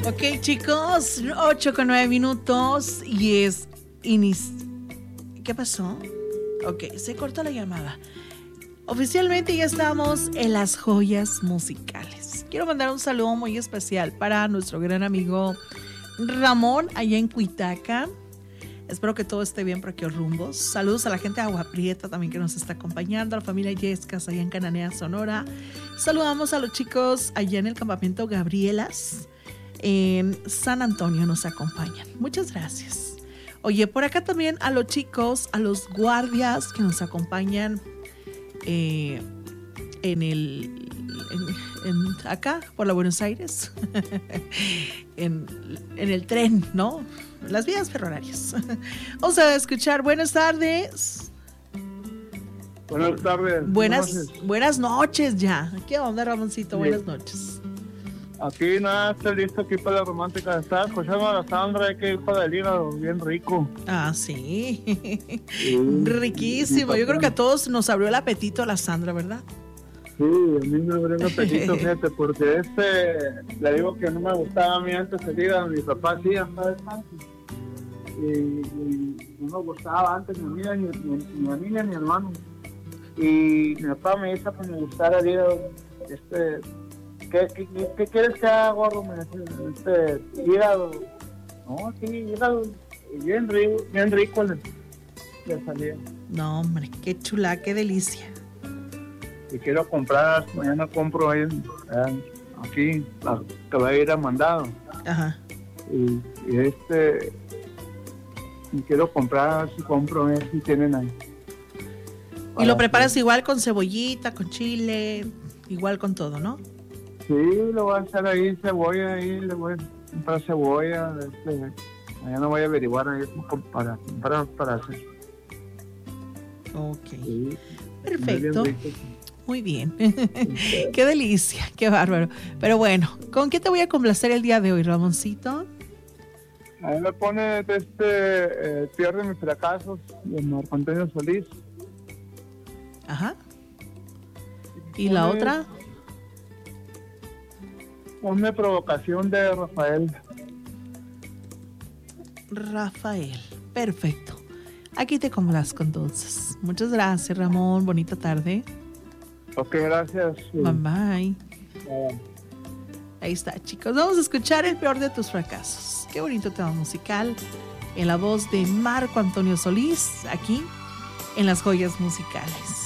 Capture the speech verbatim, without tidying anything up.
Ok, chicos, ocho con nueve minutos y es inis... ¿Qué pasó? Ok, se cortó la llamada. Oficialmente ya estamos en las joyas musicales. Quiero mandar un saludo muy especial para nuestro gran amigo Ramón allá en Cuitaca. Espero que todo esté bien por aquí los rumbos. Saludos a la gente de Agua Prieta también que nos está acompañando, a la familia Yescas allá en Cananea, Sonora. Saludamos a los chicos allá en el campamento Gabrielas en San Antonio, nos acompañan. Muchas gracias. Oye, por acá también a los chicos, a los guardias que nos acompañan eh, en el en, en, acá por la Buenos Aires en, en el tren, ¿no? Las vías ferroviarias. Vamos a escuchar. Buenas tardes. Buenas tardes. Buenas noches. Buenas noches ya. ¿Qué onda, Ramoncito? Sí. Buenas noches. Aquí nada, estoy listo aquí para la romántica. Estaba escuchando a la Sandra, hay que ir para el hígado, bien rico. Ah, sí. Sí. Riquísimo. Yo creo que a todos nos abrió el apetito la Sandra, ¿verdad? Sí, a mí me abrió el apetito, fíjate, porque este, le digo que no me gustaba a mí antes el hígado, mi papá sí, hasta y, y no me gustaba antes ni a mí, ni, ni, ni a mí ni a mi hermano. Y mi papá me hizo que me gustara el hígado. Este, ¿qué, qué, qué quieres que haga, gordo? Me decía, este, hígado. No, sí, hígado. Bien rico, bien rico le, le salía. No, hombre, qué chula, qué delicia. Y quiero comprar, mañana compro ahí, eh, aquí, la, que va a ir a mandado. Ajá. Y, y este, y quiero comprar, si compro, eh, si tienen ahí. Y lo preparas igual con cebollita, con chile, igual con todo, ¿no? Sí, lo voy a hacer ahí, cebolla, ahí le voy a comprar cebolla, este, mañana voy a averiguar ahí para comprar, para hacer. Ok. Sí, perfecto. Muy bien, muy bien. Qué delicia, qué bárbaro. Pero bueno, ¿con qué te voy a complacer el día de hoy, Ramoncito? Ahí me pone este eh, Pierde mis fracasos de Marco Antonio Solís. Ajá. ¿Y la otra? Una provocación de Rafael. Rafael, perfecto. Aquí te complazco entonces. Muchas gracias, Ramón. Bonita tarde. Ok, gracias. Bye bye. Bye. Ahí está, chicos. Vamos a escuchar El peor de tus fracasos. Qué bonito tema musical. En la voz de Marco Antonio Solís, aquí en Las Joyas Musicales.